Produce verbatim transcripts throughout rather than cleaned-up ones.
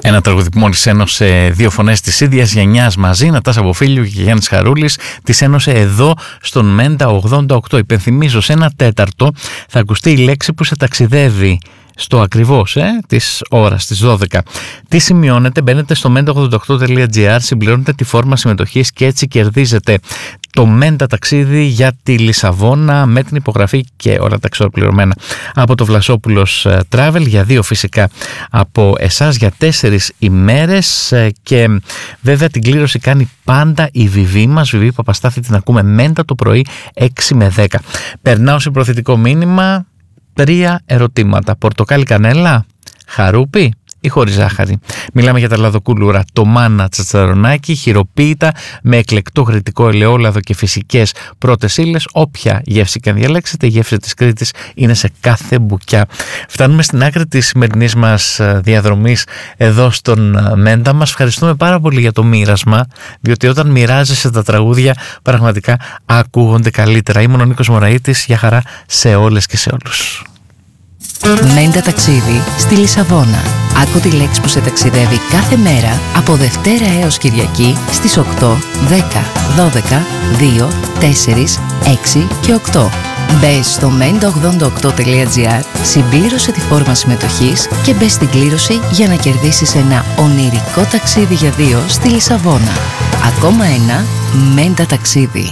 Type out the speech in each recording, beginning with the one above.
Ένα τραγούδι που μόλις ένωσε δύο φωνές της ίδιας γενιάς μαζί, Νατάσα Βοφίλιου και Γιάννης Χαρούλης, τις ένωσε εδώ στον Μέντα ογδόντα οκτώ. Υπενθυμίζω, σε ένα τέταρτο θα ακουστεί η λέξη που σε ταξιδεύει στο ακριβώς ε, της ώρας, της δώδεκα. Τι σημειώνετε? Μπαίνετε στο μέντα ογδόντα οκτώ τελεία τζι άρ, συμπληρώνετε τη φόρμα συμμετοχής και έτσι κερδίζετε το Μέντα ταξίδι για τη Λισαβόνα με την υπογραφή και όλα τα εξορπληρωμένα από το Βλασόπουλος Travel για δύο φυσικά από εσάς για τέσσερις ημέρες, και βέβαια την κλήρωση κάνει πάντα η Βιβί μας, Βιβί Παπαστάθη, την ακούμε Μέντα το πρωί έξι με δέκα. Περνάω σε προθετικό μήνυμα. Τρία ερωτήματα. Πορτοκάλι κανέλα, χαρούπι ή χωρίς ζάχαρη? Μιλάμε για τα λαδοκούλουρα, το μάνα τσατσαρονάκι, χειροποίητα με εκλεκτό γρητικό ελαιόλαδο και φυσικές πρώτες ύλες. Όποια γεύση και αν διαλέξετε, η γεύση της Κρήτης είναι σε κάθε μπουκιά. Φτάνουμε στην άκρη της σημερινής μας διαδρομής εδώ στον Μέντα μας. Ευχαριστούμε πάρα πολύ για το μοίρασμα, διότι όταν μοιράζεσαι τα τραγούδια πραγματικά ακούγονται καλύτερα. Ήμουν ο Νίκος Μωραΐτης, για χαρά σε όλες και σε όλους. Μέντα ταξίδι στη Λισαβόνα. Άκου τη λέξη που σε ταξιδεύει κάθε μέρα από Δευτέρα έως Κυριακή στις οκτώ, δέκα, δώδεκα, δύο, τέσσερα, έξι και οκτώ. Μπες στο μέντα ογδόντα οκτώ τελεία τζι άρ, συμπλήρωσε τη φόρμα συμμετοχής και μπες στην κλήρωση για να κερδίσεις ένα ονειρικό ταξίδι για δύο στη Λισαβόνα. Ακόμα ένα Μέντα ταξίδι.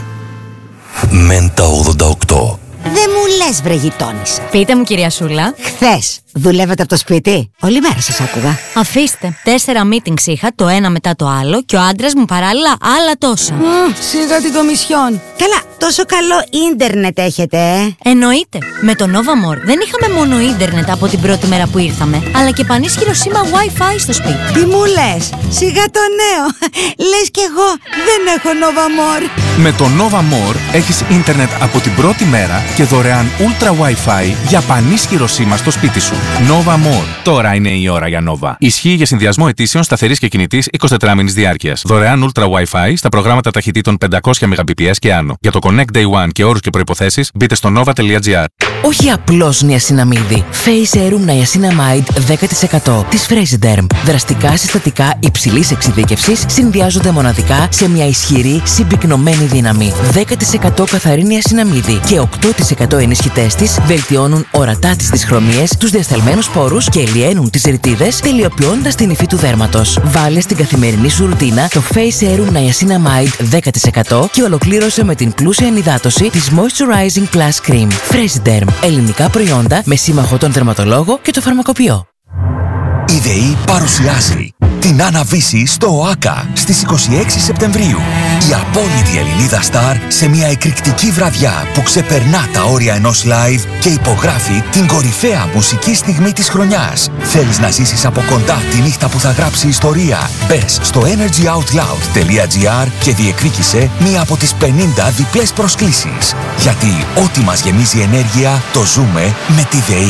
Μέντα ογδόντα οκτώ. Δεν μου λες, βρε γειτόνισσα. Πείτε μου, κυρία Σούλα. Χθες δουλεύετε από το σπίτι? Όλη μέρα σας άκουγα. Αφήστε. Τέσσερα meetings είχα, το ένα μετά το άλλο, και ο άντρας μου παράλληλα άλλα τόσα. Mm, σιγά την κομισιόν. Καλά, τόσο καλό ίντερνετ έχετε, ε? Εννοείται. Με το Nova More δεν είχαμε μόνο ίντερνετ από την πρώτη μέρα που ήρθαμε, αλλά και πανίσχυρο σήμα Wi-Fi στο σπίτι. Τι μου λες? Σιγά το νέο. Λες κι εγώ δεν έχω Nova More. Με το Nova More έχεις ίντερνετ από την πρώτη μέρα και δωρεάν Ultra Wi-Fi για πανίσχυρο σήμα στο σπίτι σου. Nova More. Τώρα είναι η ώρα για Nova. Ισχύει για συνδυασμό αιτήσεων σταθερής και κινητής εικοσιτετράμινης διάρκειας. Δωρεάν Ultra Wi-Fi στα προγράμματα ταχυτήτων πεντακόσια μεγαμπιτ και άνω. Για το Connect Day One και όρους και προϋποθέσεις μπείτε στο nova τελεία τζι άρ. Όχι απλώς νιασιναμίδι. Face Serum Niacinamide δέκα τοις εκατό της Fresiderm. Δραστικά συστατικά υψηλής εξειδίκευσης συνδυάζονται μοναδικά σε μια ισχυρή συμπυκνωμένη δύναμη. δέκα τοις εκατό καθαρή νιασιναμίδι και οκτώ τοις εκατό ενισχυτές της βελτιώνουν ορατά τις δυσχρωμίες, τους διασταλμένους πόρους και ελιαίνουν τις ρητίδες, τελειοποιώντας την υφή του δέρματος. Βάλε στην καθημερινή σου ρουτίνα το Face Serum Niacinamide δέκα τοις εκατό και ολοκλήρωσε με την πλούσια ενυδάτωση της Moisturizing Plus Cream. Fresiderm. Ελληνικά προϊόντα με σύμμαχο τον δερματολόγο και το φαρμακοποιό. Η ΔΕΗ παρουσιάζει την Αναβίση στο ΟΑΚΑ στις είκοσι έξι Σεπτεμβρίου. Η απόλυτη Ελληνίδα στάρ σε μια εκρηκτική βραδιά που ξεπερνά τα όρια ενός live και υπογράφει την κορυφαία μουσική στιγμή της χρονιάς. Θέλεις να ζήσεις από κοντά τη νύχτα που θα γράψει ιστορία? Μπες στο energyoutloud τελεία τζι άρ και διεκδίκησε μία από τις πενήντα διπλές προσκλήσεις. Γιατί ό,τι μας γεμίζει ενέργεια το ζούμε με τη ΔΕΗ.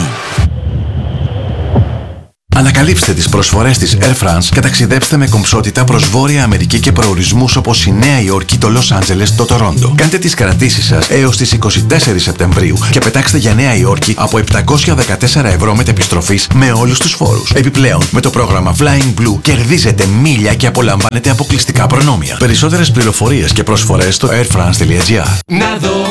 Ανακαλύψτε τις προσφορές της Air France και ταξιδέψτε με κομψότητα προς Βόρεια Αμερική και προορισμούς όπως η Νέα Υόρκη, το Λος Άντζελες, το Τορόντο. Κάντε τις κρατήσεις σας έως τις είκοσι τέσσερις Σεπτεμβρίου και πετάξτε για Νέα Υόρκη από επτακόσια δεκατέσσερα ευρώ μετεπιστροφής με όλους τους φόρους. Επιπλέον, με το πρόγραμμα Flying Blue κερδίζετε μίλια και απολαμβάνετε αποκλειστικά προνόμια. Περισσότερες πληροφορίες και προσφορές στο airfrance τελεία τζι άρ.